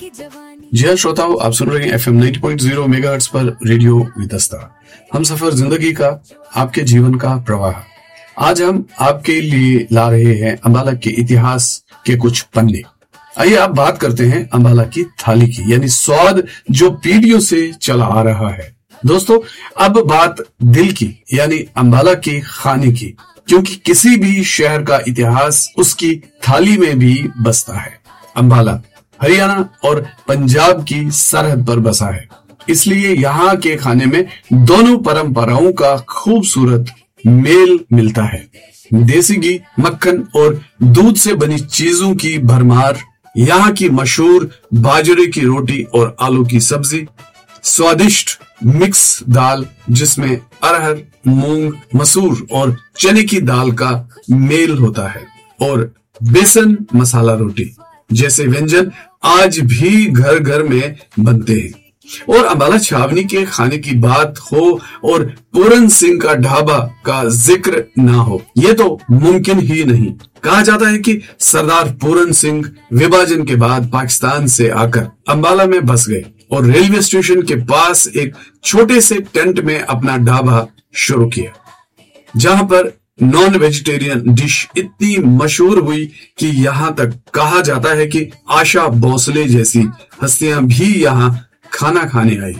जी हाँ श्रोताओं, आप सुन रहे हैं FM 90.0 मेगाहर्ट्ज पर रेडियो विदस्ता। हम सफर जिंदगी का, आपके जीवन का प्रवाह। आज हम आपके लिए ला रहे हैं अंबाला के इतिहास के कुछ पन्ने। आइए आप बात करते हैं अंबाला की थाली की, यानी स्वाद जो पीढ़ियों से चला आ रहा है। दोस्तों, अब बात दिल की, यानी अंबाला के खाने की, क्योंकि किसी भी शहर का इतिहास उसकी थाली में भी बसता है। अंबाला हरियाणा और पंजाब की सरहद पर बसा है, इसलिए यहाँ के खाने में दोनों परंपराओं का खूबसूरत मेल मिलता है। देसी घी, मक्खन और दूध से बनी चीजों की भरमार, यहाँ की मशहूर बाजरे की रोटी और आलू की सब्जी, स्वादिष्ट मिक्स दाल जिसमें अरहर, मूंग, मसूर और चने की दाल का मेल होता है, और बेसन मसाला रोटी जैसे व्यंजन आज भी घर घर में बनते हैं। और अंबाला छावनी के खाने की बात हो और पूरन सिंह का ढाबा का जिक्र ना हो, ये तो मुमकिन ही नहीं। कहा जाता है कि सरदार पूरन सिंह विभाजन के बाद पाकिस्तान से आकर अंबाला में बस गए और रेलवे स्टेशन के पास एक छोटे से टेंट में अपना ढाबा शुरू किया, जहां पर नॉन वेजिटेरियन डिश इतनी मशहूर हुई कि यहाँ तक कहा जाता है कि आशा भोसले जैसी हस्तियां भी यहाँ खाना खाने आई।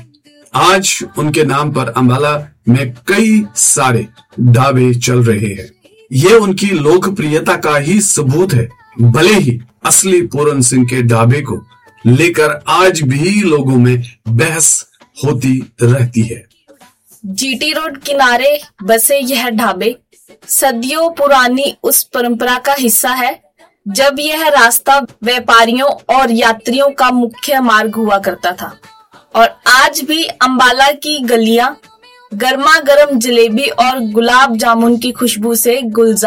आज उनके नाम पर अंबाला में कई सारे ढाबे चल रहे हैं। ये उनकी लोकप्रियता का ही सबूत है, भले ही असली पूरन सिंह के ढाबे को लेकर आज भी लोगों में बहस होती रहती है। जीटी रोड किनारे बसे यह ढाबे सदियों पुरानी उस परंपरा का हिस्सा है जब यह रास्ता व्यापारियों और यात्रियों का मुख्य मार्ग हुआ करता था। और आज भी अंबाला की गलियां गर्मा गर्म जलेबी और गुलाब जामुन की खुशबू से गुलजार